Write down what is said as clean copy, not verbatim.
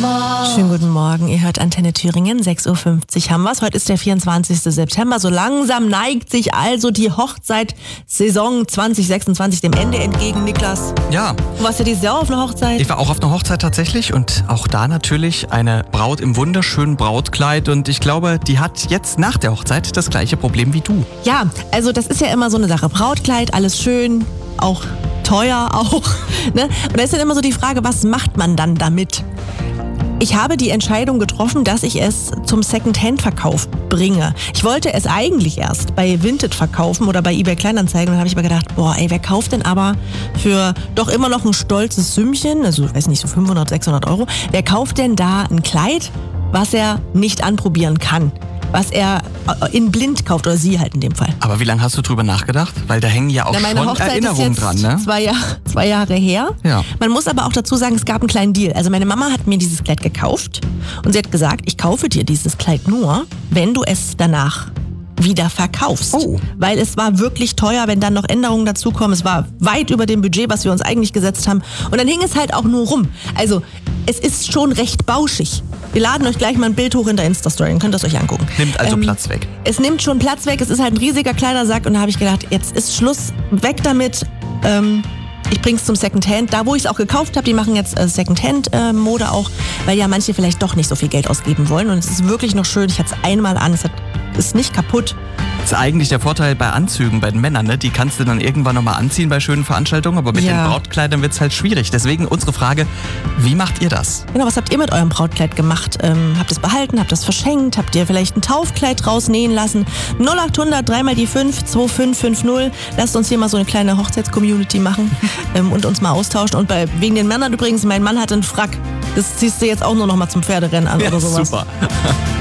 Schönen guten Morgen, ihr hört Antenne Thüringen, 6.50 Uhr haben wir's. Heute ist der 24. September, so langsam neigt sich also die Hochzeitssaison 2026 dem Ende entgegen, Niklas. Ja. Du warst ja dieses Jahr auf einer Hochzeit. Ich war auch auf einer Hochzeit tatsächlich und auch da natürlich eine Braut im wunderschönen Brautkleid und ich glaube, die hat jetzt nach der Hochzeit das gleiche Problem wie du. Ja, also das ist ja immer so eine Sache. Brautkleid, alles schön, auch teuer auch. Ne? Und da ist dann immer so die Frage, was macht man dann damit? Ich habe die Entscheidung getroffen, dass ich es zum Second-Hand-Verkauf bringe. Ich wollte es eigentlich erst bei Vinted verkaufen oder bei eBay Kleinanzeigen. Und dann habe ich mir gedacht, wer kauft denn aber für doch immer noch ein stolzes Sümmchen, also weiß nicht, so 500, 600 Euro, wer kauft denn da ein Kleid, was er nicht anprobieren kann? Was er in blind kauft, oder sie halt in dem Fall. Aber wie lange hast du drüber nachgedacht? Weil da hängen ja auch schon Erinnerungen dran, ne? 2 Jahre her. Ja. Man muss aber auch dazu sagen, es gab einen kleinen Deal. Also meine Mama hat mir dieses Kleid gekauft und sie hat gesagt, ich kaufe dir dieses Kleid nur, wenn du es danach wieder verkaufst. Oh. Weil es war wirklich teuer, wenn dann noch Änderungen dazukommen. Es war weit über dem Budget, was wir uns eigentlich gesetzt haben. Und dann hing es halt auch nur rum. Also es ist schon recht bauschig. Wir laden euch gleich mal ein Bild hoch in der Insta-Story, dann könnt ihr es euch angucken. Nimmt also Platz weg. Es nimmt schon Platz weg, es ist halt ein riesiger Kleidersack und da habe ich gedacht, jetzt ist Schluss, weg damit. Ich bring's zum Secondhand. Da, wo ich es auch gekauft habe, die machen jetzt Secondhand-Mode auch, weil ja manche vielleicht doch nicht so viel Geld ausgeben wollen. Und es ist wirklich noch schön, ich hatte es einmal an, es ist nicht kaputt. Das ist eigentlich der Vorteil bei Anzügen, bei den Männern, ne? Die kannst du dann irgendwann nochmal anziehen bei schönen Veranstaltungen, aber mit den Brautkleidern wird es halt schwierig. Deswegen unsere Frage, wie macht ihr das? Genau, was habt ihr mit eurem Brautkleid gemacht? Habt ihr es behalten, habt ihr es verschenkt, habt ihr vielleicht ein Taufkleid rausnähen lassen? 0800 3 mal die 5 2550. Lasst uns hier mal so eine kleine Hochzeits-Community machen und uns mal austauschen. Und wegen den Männern übrigens, mein Mann hatte einen Frack. Das ziehst du jetzt auch nur noch mal zum Pferderennen an oder sowas. Super.